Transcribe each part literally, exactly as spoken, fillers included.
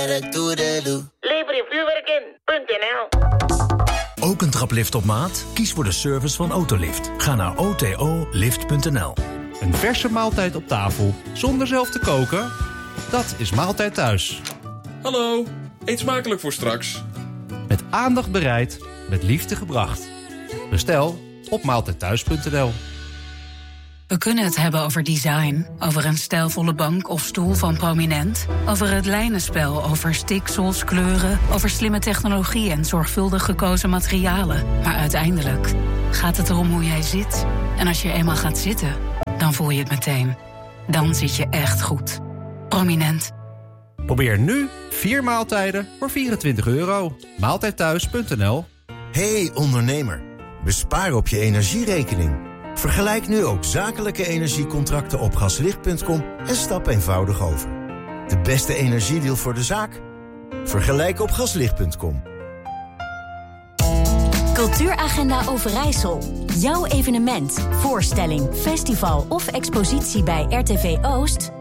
Lever je vuurwerk in punt n l. Ook een traplift op maat? Kies voor de service van Autolift. Ga naar o t o lift punt n l. Een verse maaltijd op tafel, zonder zelf te koken? Dat is Maaltijd Thuis. Hallo, eet smakelijk voor straks. Met aandacht bereid, met liefde gebracht. Bestel op maaltijdthuis punt n l. We kunnen het hebben over design, over een stijlvolle bank of stoel van Prominent, over het lijnenspel, over stiksels, kleuren, over slimme technologie en zorgvuldig gekozen materialen. Maar uiteindelijk gaat het erom hoe jij zit. En als je eenmaal gaat zitten, dan voel je het meteen. Dan zit je echt goed. Prominent. Probeer nu vier maaltijden voor vierentwintig euro. maaltijdthuis punt n l. Hey ondernemer, bespaar op je energierekening. Vergelijk nu ook zakelijke energiecontracten op gaslicht punt com en stap eenvoudig over. De beste energiedeal voor de zaak? Vergelijk op gaslicht punt com. Cultuuragenda Overijssel. Jouw evenement, voorstelling, festival of expositie bij R T V Oost?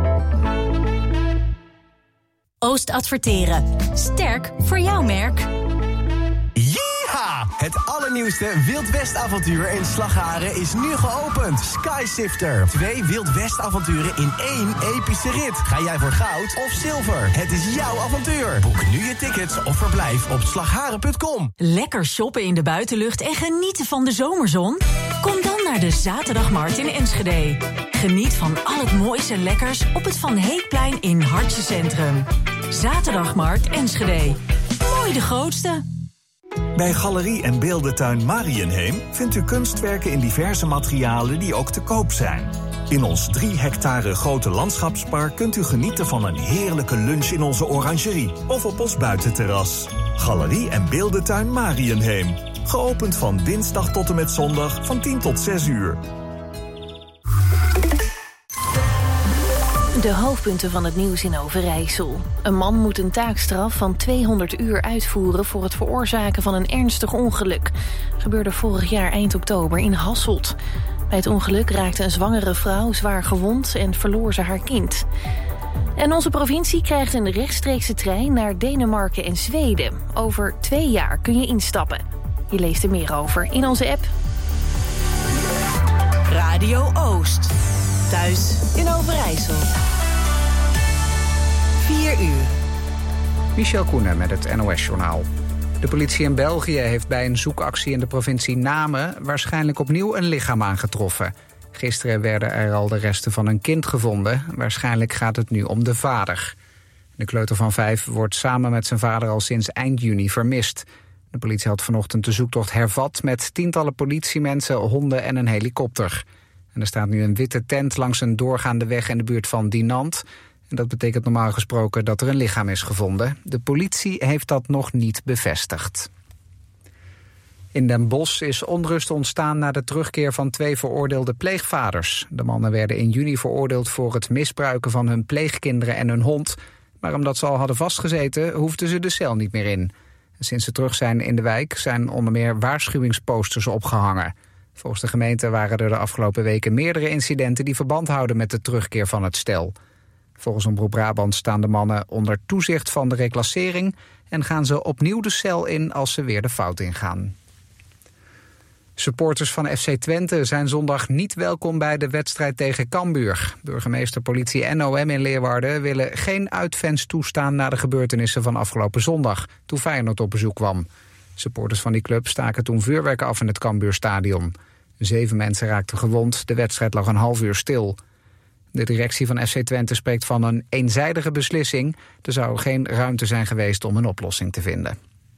Oost Adverteren. Sterk voor jouw merk. Yeeha! Het allernieuwste Wild West avontuur in Slagharen is nu geopend. Skysifter. Twee Wild West avonturen in één epische rit. Ga jij voor goud of zilver? Het is jouw avontuur. Boek nu je tickets of verblijf op slagharen punt com. Lekker shoppen in de buitenlucht en genieten van de zomerzon? Kom dan naar de Zaterdagmarkt in Enschede. Geniet van al het moois en lekkers op het Van Heekplein in Hartje Centrum. Zaterdagmarkt Enschede. Mooi de grootste. Bij Galerie en Beeldentuin Mariënheem vindt u kunstwerken in diverse materialen die ook te koop zijn. In ons drie hectare grote landschapspark kunt u genieten van een heerlijke lunch in onze orangerie of op ons buitenterras. Galerie en Beeldentuin Mariënheem. Geopend van dinsdag tot en met zondag van tien tot zes uur. De hoofdpunten van het nieuws in Overijssel. Een man moet een taakstraf van tweehonderd uur uitvoeren voor het veroorzaken van een ernstig ongeluk. Gebeurde vorig jaar eind oktober in Hasselt. Bij het ongeluk raakte een zwangere vrouw zwaar gewond en verloor ze haar kind. En onze provincie krijgt een rechtstreekse trein naar Denemarken en Zweden. Over twee jaar kun je instappen. Je leest er meer over in onze app. Radio Oost. Thuis in Overijssel. vier uur. Michel Koenen met het N O S-journaal. De politie in België heeft bij een zoekactie in de provincie Namen waarschijnlijk opnieuw een lichaam aangetroffen. Gisteren werden er al de resten van een kind gevonden. Waarschijnlijk gaat het nu om de vader. De kleuter van vijf wordt samen met zijn vader al sinds eind juni vermist. De politie had vanochtend de zoektocht hervat met tientallen politiemensen, honden en een helikopter. En er staat nu een witte tent langs een doorgaande weg in de buurt van Dinant. En dat betekent normaal gesproken dat er een lichaam is gevonden. De politie heeft dat nog niet bevestigd. In Den Bosch is onrust ontstaan na de terugkeer van twee veroordeelde pleegvaders. De mannen werden in juni veroordeeld voor het misbruiken van hun pleegkinderen en hun hond. Maar omdat ze al hadden vastgezeten, hoefden ze de cel niet meer in. En sinds ze terug zijn in de wijk zijn onder meer waarschuwingsposters opgehangen. Volgens de gemeente waren er de afgelopen weken meerdere incidenten die verband houden met de terugkeer van het stel. Volgens Omroep Brabant staan de mannen onder toezicht van de reclassering en gaan ze opnieuw de cel in als ze weer de fout ingaan. Supporters van F C Twente zijn zondag niet welkom bij de wedstrijd tegen Cambuur. Burgemeester, politie en O M in Leeuwarden willen geen uitfans toestaan na de gebeurtenissen van afgelopen zondag, toen Feyenoord op bezoek kwam. Supporters van die club staken toen vuurwerk af in het Cambuurstadion. Zeven mensen raakten gewond, de wedstrijd lag een half uur stil. De directie van F C Twente spreekt van een eenzijdige beslissing. Er zou geen ruimte zijn geweest om een oplossing te vinden.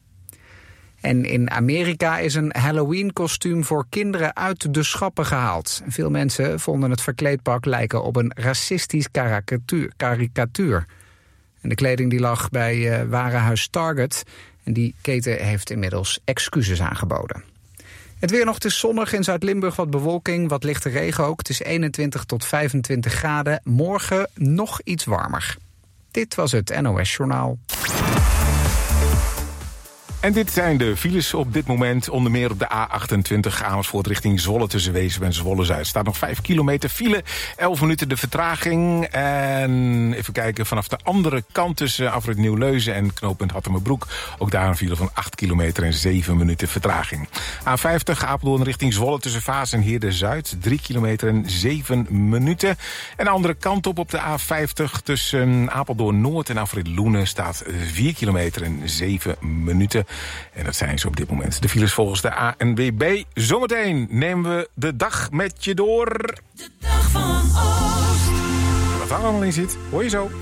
En in Amerika is een Halloween-kostuum voor kinderen uit de schappen gehaald. Veel mensen vonden het verkleedpak lijken op een racistisch karikatuur. karikatuur. En de kleding die lag bij uh, warenhuis Target. En die keten heeft inmiddels excuses aangeboden. Het weer nog, het is zonnig, in Zuid-Limburg wat bewolking, wat lichte regen ook. Het is eenentwintig tot vijfentwintig graden, morgen nog iets warmer. Dit was het N O S-journaal. En dit zijn de files op dit moment. Onder meer op de A achtentwintig Amersfoort richting Zwolle tussen Weesp en Zwolle-Zuid. Staat nog vijf kilometer file, elf minuten de vertraging. En even kijken, vanaf de andere kant tussen afrit Nieuw-Leuzen en knooppunt Hattemerbroek. Ook daar een file van acht kilometer en zeven minuten vertraging. A vijftig Apeldoorn richting Zwolle tussen Vaas en Heerde-Zuid. drie kilometer en zeven minuten. En de andere kant op op de A vijftig tussen Apeldoorn-Noord en afrit Loenen staat vier kilometer en zeven minuten. En dat zijn ze op dit moment. De files volgens de A N W B. Zometeen nemen we de dag met je door. De dag van Oost. Wat daar allemaal in zit, hoor je zo.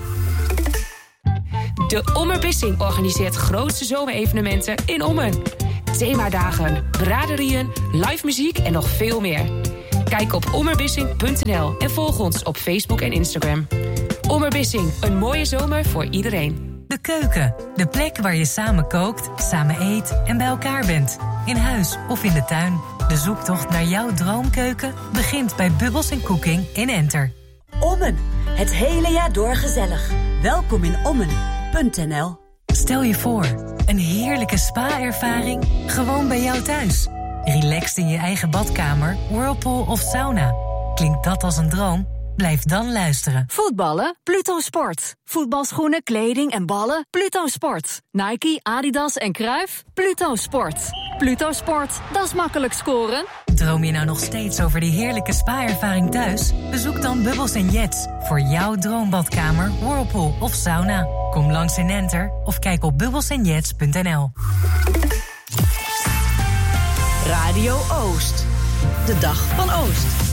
De Ommerbissing organiseert grootste zomerevenementen in Ommen. Themadagen, braderieën, live muziek en nog veel meer. Kijk op ommerbissing punt n l en volg ons op Facebook en Instagram. Ommerbissing, een mooie zomer voor iedereen. De keuken, de plek waar je samen kookt, samen eet en bij elkaar bent. In huis of in de tuin. De zoektocht naar jouw droomkeuken begint bij Bubbles en Cooking in Enter. Ommen, het hele jaar door gezellig. Welkom in ommen punt n l. Stel je voor, een heerlijke spa-ervaring gewoon bij jou thuis. Relaxed in je eigen badkamer, whirlpool of sauna. Klinkt dat als een droom? Blijf dan luisteren. Voetballen? Pluto Sport. Voetbalschoenen, kleding en ballen? Pluto Sport. Nike, Adidas en Cruijff? Pluto Sport. Pluto Sport, dat is makkelijk scoren. Droom je nou nog steeds over die heerlijke spa-ervaring thuis? Bezoek dan Bubbles en Jets voor jouw droombadkamer, whirlpool of sauna. Kom langs in Enter of kijk op bubbles en jets punt n l. Radio Oost. De dag van Oost.